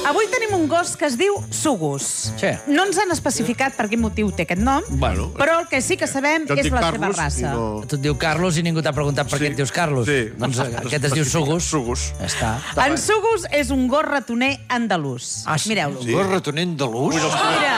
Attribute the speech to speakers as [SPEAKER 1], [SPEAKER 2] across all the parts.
[SPEAKER 1] Avui tenim un gos que es diu Sugus.
[SPEAKER 2] Sí.
[SPEAKER 1] No ens han especificat per quin motiu té aquest nom, però el que sí que sabem és la seva raça.
[SPEAKER 2] Tu et diu Carlos i ningú t'ha preguntat per què et dius Carlos.
[SPEAKER 3] Sí.
[SPEAKER 2] Doncs aquest es diu Sugus.
[SPEAKER 3] Sugus.
[SPEAKER 2] Ja està.
[SPEAKER 1] En Sugus és un gos ratoner andalús. Mireu-lo.
[SPEAKER 4] Un gos ratoner andalús?
[SPEAKER 1] Mira.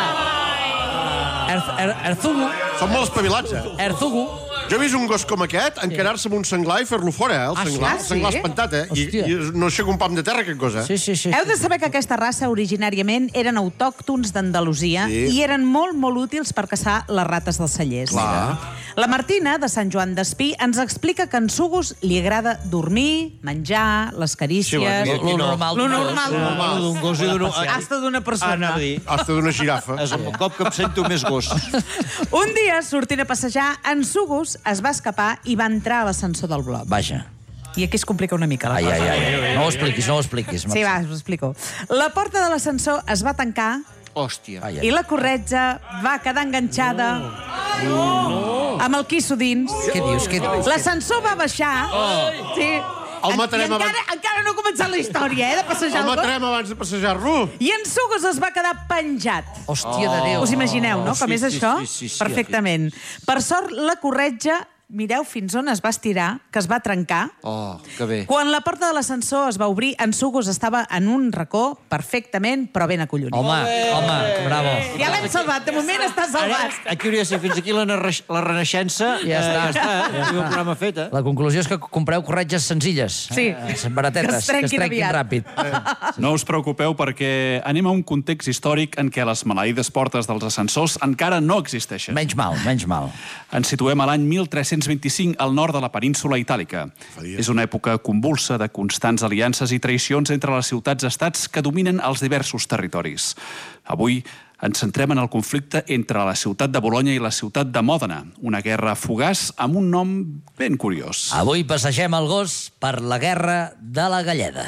[SPEAKER 2] Erzugu.
[SPEAKER 3] Són molt espavilats, eh?
[SPEAKER 2] Erzugu.
[SPEAKER 3] Jo he vist un gos com aquest encarar-se amb un senglar i fer-lo fora, eh? El senglar. El senglar espantat, eh? I no aixeca un pam de terra, aquest gos, eh?
[SPEAKER 2] Sí.
[SPEAKER 1] Heu de saber que aquesta raça originàriament eren autòctons d'Andalusia i eren molt, molt útils per caçar les rates dels cellers. La Martina, de Sant Joan d'Espí, ens explica que en Sugus li agrada dormir, menjar, les carícies...
[SPEAKER 2] Lo normal.
[SPEAKER 1] Lo normal.
[SPEAKER 4] D'un gos i d'un...
[SPEAKER 1] Hasta d'una persona.
[SPEAKER 3] Hasta d'una girafa.
[SPEAKER 4] És amb el cop que em sento més gos.
[SPEAKER 1] Un dia, sortint a passejar, en Sugus es va escapar i va entrar a l'ascensor del bloc.
[SPEAKER 2] Vaja.
[SPEAKER 1] I aquí es complica una mica la
[SPEAKER 2] Ai.
[SPEAKER 1] cosa.
[SPEAKER 2] No ho expliquis.
[SPEAKER 1] Sí, va, us ho explico. La porta de l'ascensor es va tancar
[SPEAKER 4] Hòstia.
[SPEAKER 1] i la corretja va quedar enganxada amb el quisso dins.
[SPEAKER 2] Què dius?
[SPEAKER 1] L'ascensor va baixar. Sí.
[SPEAKER 3] El matarem
[SPEAKER 1] encara no ha començat la història, de passejar
[SPEAKER 3] El
[SPEAKER 1] el gos.
[SPEAKER 3] matarem abans de passejar-lo.
[SPEAKER 1] I en Sugus es va quedar penjat.
[SPEAKER 2] Hòstia de Déu.
[SPEAKER 1] Us imagineu, no? Com és això?
[SPEAKER 4] sí,
[SPEAKER 1] Perfectament. Per sort, la corretja, mireu fins on es va estirar, que es va trencar.
[SPEAKER 4] Oh, que bé.
[SPEAKER 1] Quan la porta de l'ascensor es va obrir, en Sugus estava en un racó perfectament, però ben acollonit.
[SPEAKER 2] Home, bravo.
[SPEAKER 1] Ja l'hem salvat, de moment està salvat.
[SPEAKER 4] Aquí hauria de ser fins aquí la Renaixença.
[SPEAKER 2] Ja està.
[SPEAKER 4] Un programa fet, eh?
[SPEAKER 2] La conclusió és que compreu corretges senzilles.
[SPEAKER 1] Sí.
[SPEAKER 2] Baratetes,
[SPEAKER 1] Que es trenquin
[SPEAKER 2] ràpid.
[SPEAKER 5] No us preocupeu perquè anem a un context històric en què les maleïdes portes dels ascensors encara no existeixen.
[SPEAKER 2] Menys mal.
[SPEAKER 5] Ens situem a l'any 1325 al nord de la península itàlica. És una època convulsa de constants aliances i traïcions entre les ciutats-estats que dominen els diversos territoris. Avui ens centrem en el conflicte entre la ciutat de Bolonya i la ciutat de Mòdena, una guerra fugaç amb un nom ben curiós.
[SPEAKER 2] Avui passegem el gos per la guerra de la Galleda.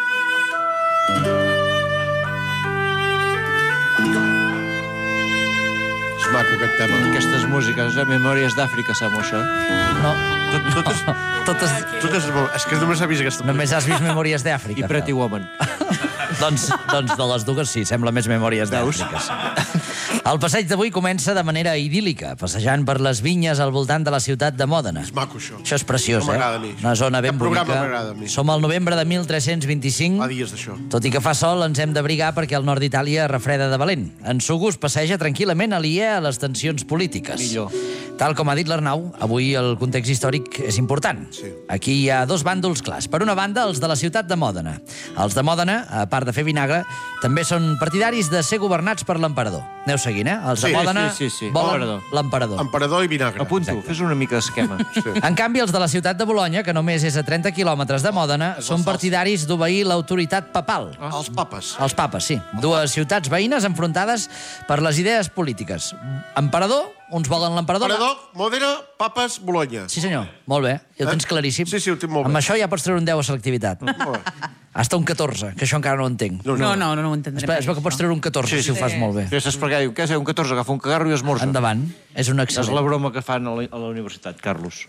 [SPEAKER 3] És maco, aquest tema.
[SPEAKER 4] Aquestes músiques, Memòries d'Àfrica, sembla això.
[SPEAKER 2] No,
[SPEAKER 3] Totes... És que només he vist aquesta.
[SPEAKER 2] només has vist Memòries d'Àfrica.
[SPEAKER 4] I Pretty Woman.
[SPEAKER 2] Doncs de les dues sí, sembla més Memòries d'Àfrica. El passeig d'avui comença de manera idíl·lica, passejant per les vinyes al voltant de la ciutat de Mòdena.
[SPEAKER 3] És maco, això.
[SPEAKER 2] Això és preciós,
[SPEAKER 3] No m'agrada a mi.
[SPEAKER 2] Una zona ben
[SPEAKER 3] Cap programa
[SPEAKER 2] bonica.
[SPEAKER 3] m'agrada a mi.
[SPEAKER 2] Som al novembre de 1325.
[SPEAKER 3] Fa dies d'això.
[SPEAKER 2] Tot i que fa sol, ens hem d'abrigar perquè al nord d'Itàlia refreda de valent. En Sugus passeja tranquil·lament aliè a les tensions polítiques.
[SPEAKER 4] Millor.
[SPEAKER 2] Tal com ha dit l'Arnau, avui el context històric és important.
[SPEAKER 3] Sí.
[SPEAKER 2] Aquí hi ha dos bàndols clars. Per una banda, els de la ciutat de Mòdena. Els de Mòdena, a part de fer vinagre, també són partidaris de ser governats per l'emperador. Aneu seguint, eh? Els de
[SPEAKER 3] Sí,
[SPEAKER 2] Mòdena
[SPEAKER 4] sí.
[SPEAKER 2] volen l'emperador.
[SPEAKER 3] Emperador i vinagre.
[SPEAKER 4] Apunto, fes una mica d'esquema.
[SPEAKER 2] En canvi, els de la ciutat de Bolonya, que només és a 30 quilòmetres de Mòdena, són partidaris d'obeir l'autoritat papal.
[SPEAKER 3] Els papes.
[SPEAKER 2] Els papes, sí. Dues ciutats veïnes enfrontades per les idees polítiques. Emperador, uns volen l'emperador...
[SPEAKER 3] Emperador, Mòdena, papes, Bolonya.
[SPEAKER 2] Sí, senyor. Molt bé. Ja ho tens claríssim.
[SPEAKER 3] Sí, ho tinc molt bé.
[SPEAKER 2] Amb això ja pots treure un 10 a selectivitat.
[SPEAKER 3] Molt bé.
[SPEAKER 2] Hasta un 14, que això encara no ho entenc.
[SPEAKER 1] No ho entendrem.
[SPEAKER 2] Es veu que pots treure un 14 si ho fas molt bé.
[SPEAKER 4] Ja saps per què diu, què és un 14, agafa un cagarro i esmorza.
[SPEAKER 2] Endavant. És un
[SPEAKER 4] És
[SPEAKER 2] excel·lent.
[SPEAKER 4] la broma que fan a la universitat, Carlos.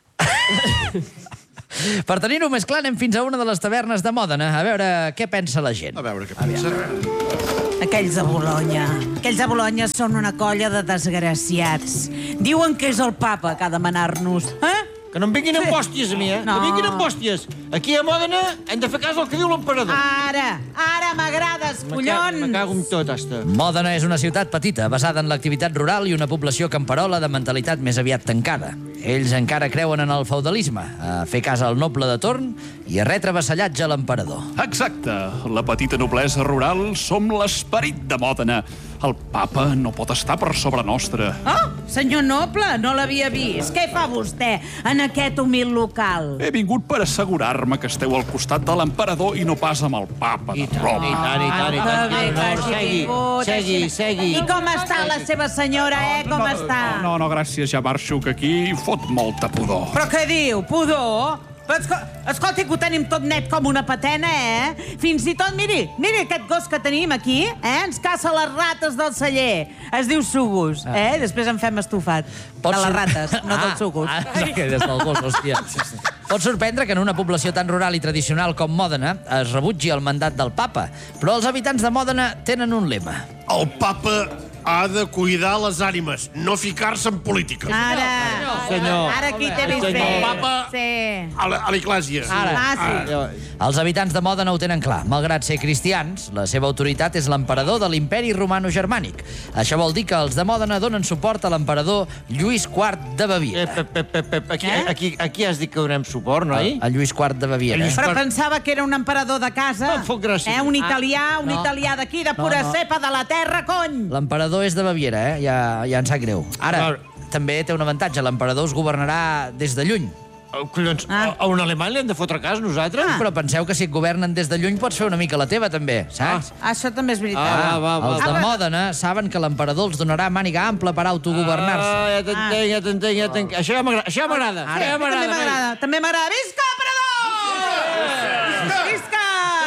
[SPEAKER 2] Per tenir-ho més clar, anem fins a una de les tavernes de Mòdena, a veure què pensa la gent.
[SPEAKER 3] A veure què pensa.
[SPEAKER 1] Aquells de Bolonya. Aquells de Bolonya són una colla de desgraciats. Diuen que és el papa que ha de manar-nos.
[SPEAKER 4] Que no em vinguin amb hòsties a mi, eh?
[SPEAKER 1] No.
[SPEAKER 4] Que vinguin amb hòsties. Aquí a Mòdena hem de fer cas del que diu l'emperador.
[SPEAKER 1] Ara m'agrades,
[SPEAKER 4] Me
[SPEAKER 1] collons!
[SPEAKER 4] cago en tot, hasta.
[SPEAKER 2] Mòdena és una ciutat petita, basada en l'activitat rural i una població camperola de mentalitat més aviat tancada. Ells encara creuen en el feudalisme, a fer cas al noble de torn i a retre vassallatge a l'emperador.
[SPEAKER 5] Exacte. La petita noblesa rural som l'esperit de Mòdena. El papa no pot estar per sobre nostre.
[SPEAKER 1] Oh, senyor noble, no l'havia vist. Què fa vostè en aquest humil local?
[SPEAKER 5] He vingut per assegurar-me que esteu al costat de l'emperador i no pas amb el papa de Roma.
[SPEAKER 4] Segui.
[SPEAKER 1] I com està la seva senyora, Com està?
[SPEAKER 5] No, gràcies, ja marxo, que aquí fot molta pudor.
[SPEAKER 1] Però què diu? Pudor? Però escolti, que ho tenim tot net com una patena, Fins i tot, miri aquest gos que tenim aquí, ens caça les rates del celler. Es diu Sugus, Després en fem estofat. De les rates, no dels Sugus.
[SPEAKER 2] Que des del gos, hòstia. Pot sorprendre que en una població tan rural i tradicional com Mòdena es rebutgi el mandat del papa, però els habitants de Mòdena tenen un lema.
[SPEAKER 3] El papa ha de cuidar les ànimes, no ficar-se en política.
[SPEAKER 4] Senyor.
[SPEAKER 1] Ara aquí té vist bé.
[SPEAKER 3] El papa a l'església.
[SPEAKER 2] Els habitants de Mòdena ho tenen clar. Malgrat ser cristians, la seva autoritat és l'emperador de l'imperi romano-germànic. Això vol dir que els de Mòdena donen suport a l'emperador Lluís IV de Baviera.
[SPEAKER 4] Aquí has dit que donem suport, no?
[SPEAKER 2] A Lluís IV de Baviera.
[SPEAKER 1] Però pensava que era un emperador de casa. Un italià d'aquí, de pura cepa de la terra, cony!
[SPEAKER 2] L'emperador és de Baviera, ja em sap greu. Ara, també té un avantatge, l'emperador es governarà des de lluny.
[SPEAKER 4] Collons, a un alemany li hem de fotre cas, nosaltres?
[SPEAKER 2] Però penseu que si et governen des de lluny pots fer una mica la teva, també, saps?
[SPEAKER 1] Això també és veritat.
[SPEAKER 2] Els de Mòdena saben que l'emperador els donarà màniga ampla per autogovernar-se.
[SPEAKER 4] Ja t'entenc. Això ja m'agrada.
[SPEAKER 1] També m'agrada. Visca, emperador! Visca!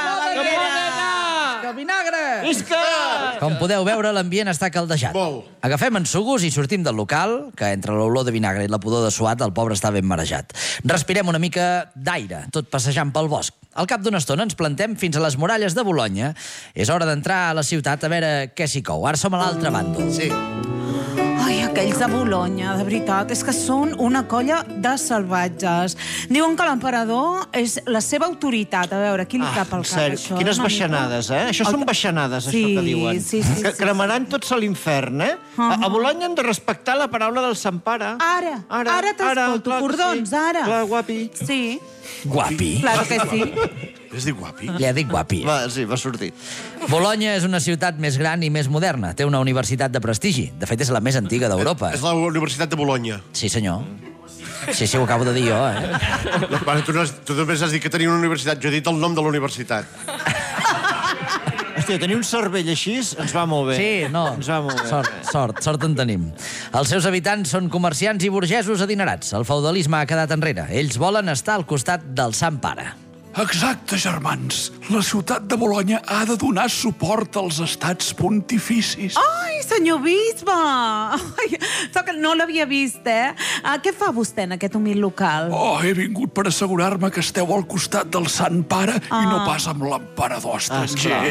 [SPEAKER 4] Visca!
[SPEAKER 2] Com podeu veure, l'ambient està caldejat. Agafem en Sugus i sortim del local, que entre l'olor de vinagre i la pudor de suat el pobre està ben marejat. Respirem una mica d'aire, tot passejant pel bosc. Al cap d'una estona ens plantem fins a les muralles de Bolonya. És hora d'entrar a la ciutat a veure què s'hi cou. Ara som a l'altre bàndol.
[SPEAKER 3] Sí.
[SPEAKER 1] Ai, aquells de Bolonya, de veritat, és que són una colla de salvatges. Diuen que l'emperador és la seva autoritat. A veure, qui li cap al cap, això?
[SPEAKER 4] Quines baixanades, Això són baixanades, això que diuen. Que cremaran tots a l'infern, A Bolonya hem de respectar la paraula del Sant Pare.
[SPEAKER 1] Ara t'escolto, cordons, ara.
[SPEAKER 4] Clar, guapi.
[SPEAKER 1] Sí.
[SPEAKER 2] Guapi?
[SPEAKER 1] Claro que sí.
[SPEAKER 3] És dir guapi?
[SPEAKER 2] Li ha dit guapi.
[SPEAKER 4] Sí, va sortir.
[SPEAKER 2] Bolonya és una ciutat més gran i més moderna. Té una universitat de prestigi. De fet, és la més antiga d'Europa.
[SPEAKER 3] És la Universitat de Bolonya.
[SPEAKER 2] Sí, senyor. Sí, ho acabo de dir jo,
[SPEAKER 3] Tu només has dit que tenia una universitat. Jo he dit el nom de la universitat.
[SPEAKER 4] Hòstia, tenir un cervell així ens va molt bé.
[SPEAKER 2] Sí, no.
[SPEAKER 4] Ens va molt bé.
[SPEAKER 2] Sort en tenim. Els seus habitants són comerciants i burgesos adinerats. El feudalisme ha quedat enrere. Ells volen estar al costat del Sant Pare.
[SPEAKER 5] Exacte, germans. La ciutat de Bolonya ha de donar suport als estats pontificis.
[SPEAKER 1] Ai, senyor bisbe! No l'havia vist, Què fa vostè en aquest humil local?
[SPEAKER 5] He vingut per assegurar-me que esteu al costat del Sant Pare i no pas amb l'emperador estranger.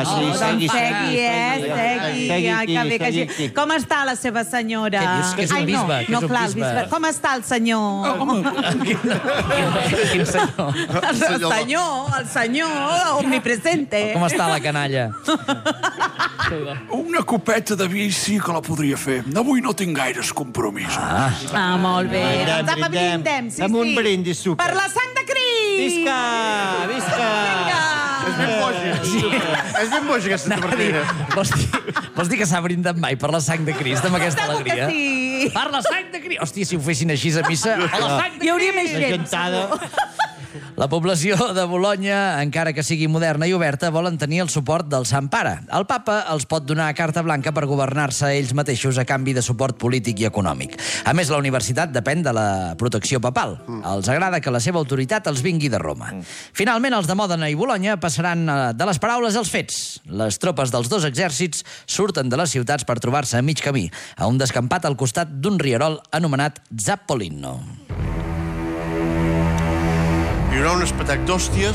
[SPEAKER 1] Segui. Com està la seva senyora?
[SPEAKER 2] Què dius, que és un bisbe?
[SPEAKER 1] No, clar, el bisbe. Com està el senyor?
[SPEAKER 2] Quin senyor?
[SPEAKER 1] El senyor omnipresente.
[SPEAKER 2] Com està la canalla?
[SPEAKER 5] Una copeta de vi sí que la podria fer. Avui no tinc gaires compromisos.
[SPEAKER 1] Molt bé. Doncs apa, brindem.
[SPEAKER 4] Fem un brindis super.
[SPEAKER 1] Per la sang de Crist!
[SPEAKER 4] Visca!
[SPEAKER 3] És ben boja. És ben boja, aquesta tavertera.
[SPEAKER 2] Vols dir que s'ha brindat mai per la sang de Crist, amb aquesta alegria?
[SPEAKER 1] Segur que sí.
[SPEAKER 2] Per la sang de Crist! Hòstia, si ho fessin així a missa...
[SPEAKER 1] Hi hauria més gent.
[SPEAKER 2] La població de Bolonya, encara que sigui moderna i oberta, volen tenir el suport del Sant Pare. El papa els pot donar carta blanca per governar-se ells mateixos a canvi de suport polític i econòmic. A més, la universitat depèn de la protecció papal. Els agrada que la seva autoritat els vingui de Roma. Finalment, els de Mòdena i Bolonya passaran de les paraules als fets. Les tropes dels dos exèrcits surten de les ciutats per trobar-se a mig camí, a un descampat al costat d'un rierol anomenat Zappolino.
[SPEAKER 3] Hi haurà un espetec d'hòsties.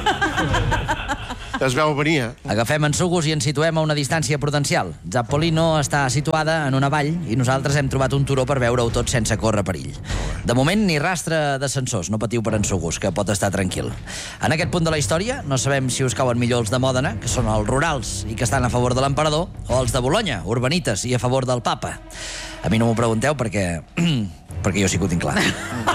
[SPEAKER 3] Es veu venir,
[SPEAKER 2] Agafem en Sugus i ens situem a una distància prudencial. Zappolino està situada en una vall i nosaltres hem trobat un turó per veure-ho tot sense córrer perill. De moment, ni rastre d'ascensors. No patiu per en Sugus, que pot estar tranquil. En aquest punt de la història, no sabem si us cauen millor els de Mòdena, que són els rurals i que estan a favor de l'emperador, o els de Bolonya, urbanites i a favor del papa. A mi no m'ho pregunteu perquè jo sí que ho tinc clar.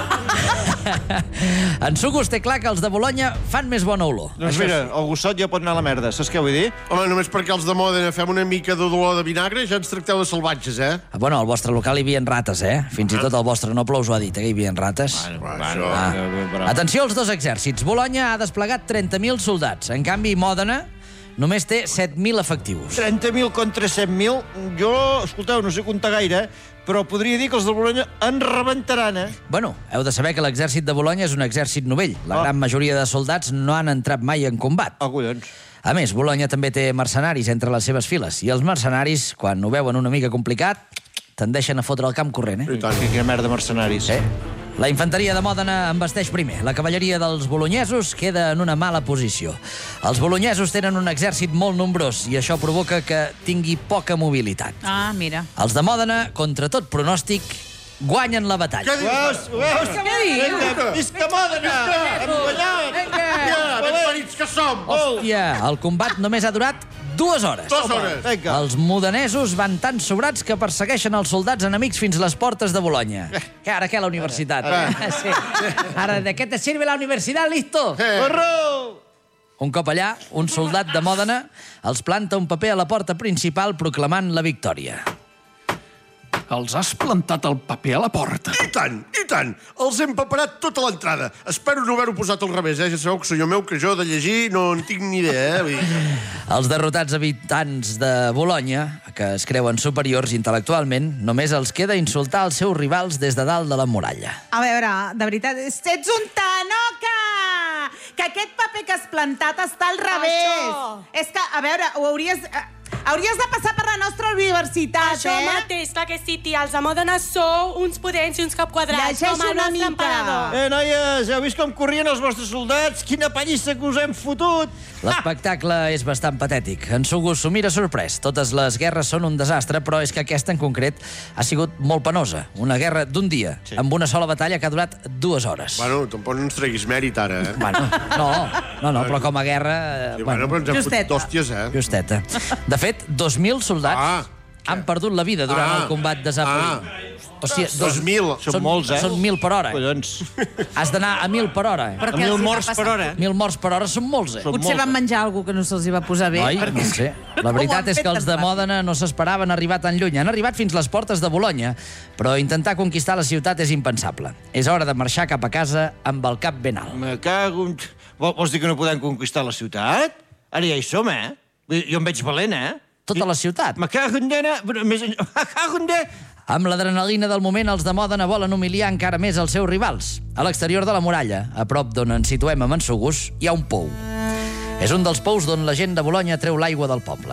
[SPEAKER 2] En Sugus té clar que els de Bolonya fan més bona olor.
[SPEAKER 4] Doncs mira, el gossot ja pot anar a la merda, saps què vull dir?
[SPEAKER 3] Home, només perquè els de Mòdena fem una mica de dolor de vinagre ja ens tracteu de salvatges,
[SPEAKER 2] Bueno, al vostre local hi havia rates, Fins i tot el vostre noble us ho ha dit, que hi havia rates. Atenció als dos exèrcits. Bolonya ha desplegat 30.000 soldats. En canvi, Mòdena només té 7.000 efectius.
[SPEAKER 4] 30.000 contra 7.000? Jo, escolteu, no sé comptar gaire, però podria dir que els de Bolonya en rebentaran,
[SPEAKER 2] Bueno, heu de saber que l'exèrcit de Bolonya és un exèrcit novell. La gran majoria de soldats no han entrat mai en combat.
[SPEAKER 4] Collons.
[SPEAKER 2] A més, Bolonya també té mercenaris entre les seves files, i els mercenaris, quan ho veuen una mica complicat, tendeixen a fotre el camp corrent,
[SPEAKER 3] I tant.
[SPEAKER 4] Quina merda de mercenaris.
[SPEAKER 2] La infanteria de Mòdena embasteix primer. La cavalleria dels bolonyesos queda en una mala posició. Els bolonyesos tenen un exèrcit molt nombrós i això provoca que tingui poca mobilitat.
[SPEAKER 1] Ah, mira.
[SPEAKER 2] Els de Mòdena, contra tot pronòstic, guanyen la batalla.
[SPEAKER 3] Què dius?
[SPEAKER 4] Veus?
[SPEAKER 1] Què dius?
[SPEAKER 4] Visca Mòdena! Hem guanyat!
[SPEAKER 3] Ja, ben parits que som!
[SPEAKER 2] Hòstia, el combat només ha durat 2 hores.
[SPEAKER 3] 2 hores.
[SPEAKER 4] Vinga.
[SPEAKER 2] Els modenesos van tan sobrats que persegueixen els soldats enemics fins les portes de Bolonya. Que ara què, la universitat? Sí. Ara, ¿de qué te sirve la universidad, listo?
[SPEAKER 4] Correu!
[SPEAKER 2] Un cop allà, un soldat de Mòdena els planta un paper a la porta principal proclamant la victòria.
[SPEAKER 5] Els has plantat el paper a la porta.
[SPEAKER 3] I tant, i tant. Els hem preparat tota l'entrada. Espero no haver-ho posat al revés, Ja sabeu que senyor meu, que jo de llegir no en tinc ni idea, Vull dir...
[SPEAKER 2] Els derrotats habitants de Bolonya, que es creuen superiors intel·lectualment, només els queda insultar els seus rivals des de dalt de la muralla.
[SPEAKER 1] A veure, de veritat, ets un tanoca! Que aquest paper que has plantat està al revés. És que, a veure, ho hauries de passar per la nostra universitat,
[SPEAKER 6] Això mateix, clar que sí, tia. Els de Mòdena sou uns potents i uns capquadrats,
[SPEAKER 1] Llegeix
[SPEAKER 6] com el
[SPEAKER 1] una
[SPEAKER 6] nostre
[SPEAKER 1] mica.
[SPEAKER 6] emperador.
[SPEAKER 4] Noies, heu vist com corrien els vostres soldats? Quina pallissa que us hem fotut!
[SPEAKER 2] L'espectacle és bastant patètic. En Sugus s'ho mira sorprès. Totes les guerres són un desastre, però és que aquesta en concret ha sigut molt penosa. Una guerra d'un dia, amb una sola batalla que ha durat 2 hores.
[SPEAKER 3] Bueno, tampoc no ens treguis mèrit, ara,
[SPEAKER 2] Bueno, no, però com a guerra...
[SPEAKER 3] Sí, bueno, però ens hem
[SPEAKER 1] justeta.
[SPEAKER 3] fotut d'hòsties,
[SPEAKER 2] Justeta. De fet, 2.000 soldats han perdut la vida durant el combat de Zapolí. O sigui,
[SPEAKER 3] 2.000.
[SPEAKER 4] Són molts,
[SPEAKER 2] Són 1.000 per hora.
[SPEAKER 4] Collons.
[SPEAKER 2] Has d'anar a 1.000 per hora.
[SPEAKER 1] Però
[SPEAKER 4] A
[SPEAKER 1] què
[SPEAKER 4] 1.000
[SPEAKER 1] els hi va
[SPEAKER 4] morts
[SPEAKER 1] passar?
[SPEAKER 4] per hora.
[SPEAKER 2] 1.000 morts per hora són molts,
[SPEAKER 1] Potser van menjar alguna que no se'ls hi va posar bé.
[SPEAKER 2] Oi?
[SPEAKER 1] perquè-
[SPEAKER 2] No sé. La
[SPEAKER 1] Ho
[SPEAKER 2] veritat
[SPEAKER 1] han
[SPEAKER 2] és
[SPEAKER 1] fet
[SPEAKER 2] que els de
[SPEAKER 1] tan
[SPEAKER 2] Mòdena no s'esperaven arribar tan lluny. Han arribat fins les portes de Bolonya, però intentar conquistar la ciutat és impensable. És hora de marxar cap a casa amb el cap ben alt.
[SPEAKER 4] Me cago en... Vols dir que no podem conquistar la ciutat? Ara ja hi som, Jo em veig valent,
[SPEAKER 2] Tota la ciutat.
[SPEAKER 4] Me cago en dena... Me cago en dena...
[SPEAKER 2] Amb l'adrenalina del moment, els de Mòdena volen humiliar encara més els seus rivals. A l'exterior de la muralla, a prop d'on ens situem a Mansugus, hi ha un pou. És un dels pous d'on la gent de Bolonya treu l'aigua del poble.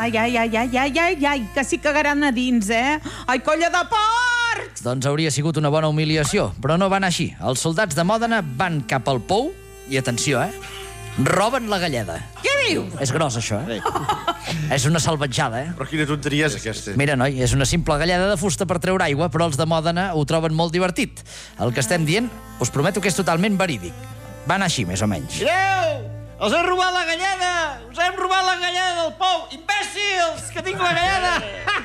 [SPEAKER 1] Ai, que s'hi cagaran a dins, Ai, colla de porcs!
[SPEAKER 2] Doncs hauria sigut una bona humiliació, però no va anar així. Els soldats de Mòdena van cap al pou i, atenció, roben la galleda.
[SPEAKER 1] Què dius?
[SPEAKER 2] És gros, això, És una salvatjada,
[SPEAKER 3] Però quina tonteria és aquesta.
[SPEAKER 2] Mira, noi, és una simple galleda de fusta per treure aigua, però els de Mòdena ho troben molt divertit. El que estem dient, us prometo que és totalment verídic. Va anar així, més o menys.
[SPEAKER 4] Mireu! Els hem robat la galleda! Us hem robat la galleda del pou! Imbècils! Que tinc la galleda!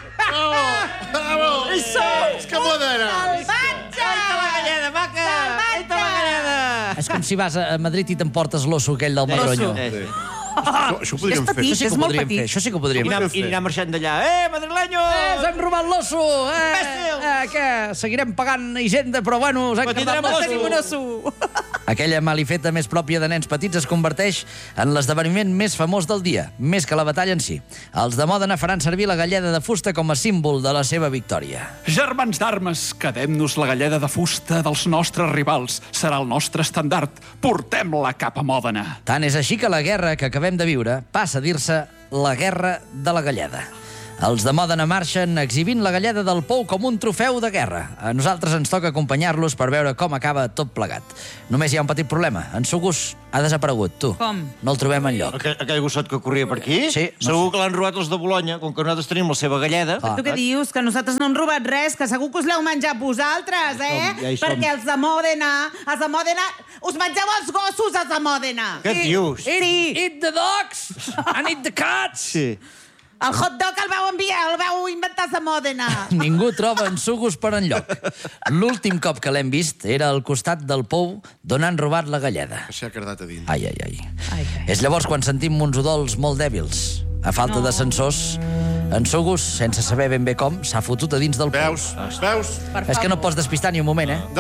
[SPEAKER 3] Bravo!
[SPEAKER 4] Hi som!
[SPEAKER 3] És que Mòdena!
[SPEAKER 1] Salvatge!
[SPEAKER 4] Aita la galleda, maca! Aita la galleda!
[SPEAKER 2] És com si vas a Madrid i t'emportes l'osso aquell del Madroño.
[SPEAKER 3] Això ho podríem
[SPEAKER 1] És
[SPEAKER 3] fer.
[SPEAKER 1] petit.
[SPEAKER 2] Això sí que
[SPEAKER 1] És
[SPEAKER 2] ho
[SPEAKER 1] molt
[SPEAKER 2] podríem
[SPEAKER 1] petit.
[SPEAKER 2] fer. Això sí que ho podríem fer.
[SPEAKER 4] I anar marxant d'allà. Madrileño!
[SPEAKER 2] S'hem robat l'osso!
[SPEAKER 4] Imbècil!
[SPEAKER 2] Què? Seguirem pagant Hisenda, però bueno, us hem
[SPEAKER 4] tindrem
[SPEAKER 2] quedat
[SPEAKER 4] l'osso.
[SPEAKER 2] tenim un osso. Aquella malifeta més pròpia de nens petits es converteix en l'esdeveniment més famós del dia, més que la batalla en si. Els de Mòdena faran servir la galleda de fusta com a símbol de la seva victòria.
[SPEAKER 5] Germans d'armes, quedem-nos la galleda de fusta dels nostres rivals. Serà el nostre estandard. Portem-la cap a Mòdena.
[SPEAKER 2] Tant és així que la guerra que acabem de viure passa a dir-se la guerra de la galleda. Els de Mòdena marxen exhibint la galleda del pou com un trofeu de guerra. A nosaltres ens toca acompanyar-los per veure com acaba tot plegat. Només hi ha un petit problema. En Sugus ha desaparegut, tu.
[SPEAKER 1] Com?
[SPEAKER 2] No el trobem enlloc.
[SPEAKER 4] Aquell gossot que corria per aquí?
[SPEAKER 2] Sí, no
[SPEAKER 4] Segur que l'han robat els de Bolonya, com que nosaltres tenim la seva galleda.
[SPEAKER 1] Tu què dius? Que nosaltres no hem robat res, que segur que us l'heu menjat vosaltres,
[SPEAKER 4] Ja hi som.
[SPEAKER 1] Perquè els de Mòdena, us mengeu els gossos, els de Mòdena.
[SPEAKER 4] Què dius?
[SPEAKER 2] Eat the dogs and eat the cats!
[SPEAKER 4] Sí.
[SPEAKER 1] El hot dog el vau inventar a Mòdena.
[SPEAKER 2] Ningú troba en Sugus per enlloc. L'últim cop que l'hem vist era al costat del pou d'on han robat la galleda.
[SPEAKER 3] S'ha quedat a dins.
[SPEAKER 2] Ai. És llavors quan sentim uns udols molt dèbils. A falta de sensors, en Sugus, sense saber ben bé com, s'ha fotut a dins del pou.
[SPEAKER 3] Veus?
[SPEAKER 2] És que no pots despistar ni un moment,
[SPEAKER 3] No.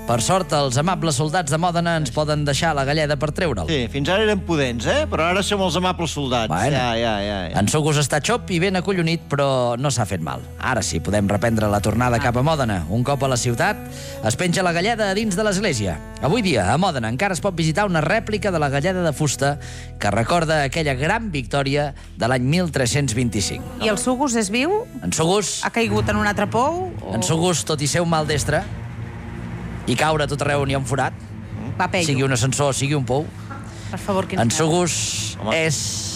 [SPEAKER 2] Per sort, els amables soldats de Mòdena ens poden deixar la galleda per treure'l.
[SPEAKER 4] Sí, fins ara eren pudents, però ara som els amables soldats.
[SPEAKER 2] Bueno,
[SPEAKER 4] Ja.
[SPEAKER 2] En Sugus està xop i ben acollonit, però no s'ha fet mal. Ara sí, podem reprendre la tornada cap a Mòdena. Un cop a la ciutat, es penja la galleda a dins de l'església. Avui dia, a Mòdena, encara es pot visitar una rèplica de la galleda de fusta que recorda aquella gran victòria de l'any 1325.
[SPEAKER 1] I el Sugus és viu?
[SPEAKER 2] En Sugus...
[SPEAKER 1] Ha caigut en un altre pou?
[SPEAKER 2] En Sugus, tot i ser un maldestre, i caure a tot arreu on hi ha un forat,
[SPEAKER 1] Va pello.
[SPEAKER 2] sigui un ascensor, sigui un pou,
[SPEAKER 1] Per favor, quin
[SPEAKER 2] en Sugus és